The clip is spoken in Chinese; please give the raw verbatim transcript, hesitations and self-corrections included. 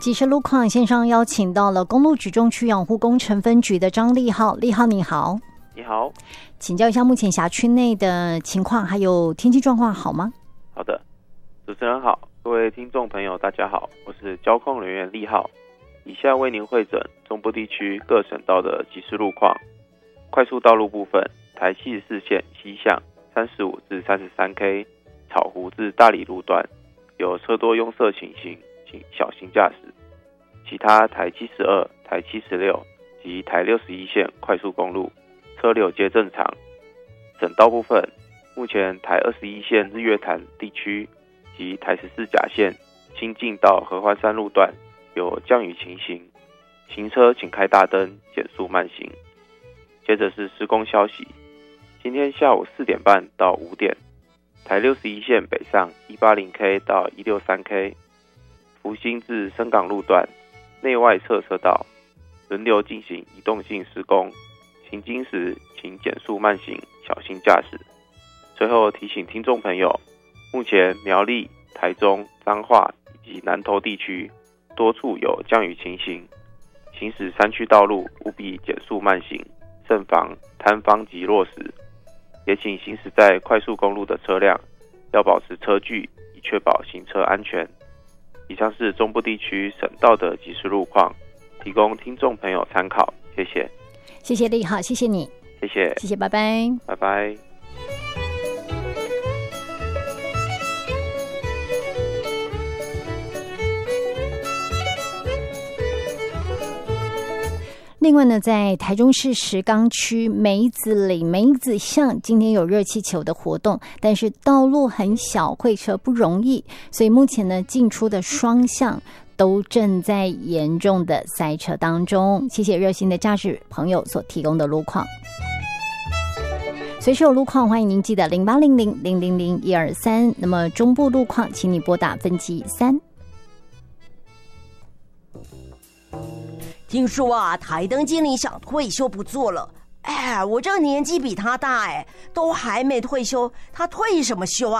即时路况线上邀请到了公路局中区养护工程分局的张立浩，立浩你好。 你好， 请教一下目前辖区内的情况还有天气状况好吗？ 好的，主持人好，各位听众朋友大家好，我是交控人员立浩，以下为您汇整中部地区各省道的即时路况。快速道路部分，台七十四线西向三十五至三十三 K 草湖至大里路段有车多拥塞情形，请小心驾驶。其他台七十二、台七十六及台六十一线快速公路车流皆正常。省道部分，目前台二十一线日月潭地区及台十四甲线新进到合欢山路段有降雨情形，行车请开大灯，减速慢行。接着是施工消息，今天下午四点半到五点，台六十一线北上 一百八十 K 到 一百六十三 K， 福兴至深港路段内外侧车道轮流进行移动性施工，行经时请减速慢行，小心驾驶。最后提醒听众朋友，目前苗栗、台中、彰化以及南投地区多处有降雨情形，行驶山区道路务必减速慢行，慎防坍方及落石。也请行驶在快速公路的车辆要保持车距，以确保行车安全。以上是中部地区省道的即时路况，提供听众朋友参考，谢谢。 谢谢立浩，谢谢你， 谢谢， 谢谢，拜拜， 拜拜。 另外呢，在台中市石冈区梅子里梅子巷，今天有热气球的活动，但是道路很小，会车不容易，所以目前呢，进出的双向都正在严重的塞车当中。谢谢热心的驾驶朋友所提供的路况。随时有路况，欢迎您记得零八零零零零零一二三。那么中部路况，请你拨打分机三。 听说啊，台灯经理想退休不做了。哎，我这个年纪比他大，哎，都还没退休，他退什么休啊？